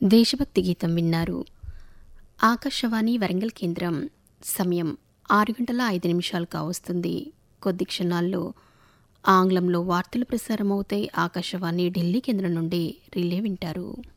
దేశభక్తి గీతం విన్నారు. ఆకాశవాణి వరంగల్ కేంద్రం. సమయం 6:05 కావస్తుంది. కొద్ది క్షణాల్లో ఆంగ్లంలో వార్తలు ప్రసారమవుతాయి. ఆకాశవాణి ఢిల్లీ కేంద్రం నుండి రిలే వింటారు.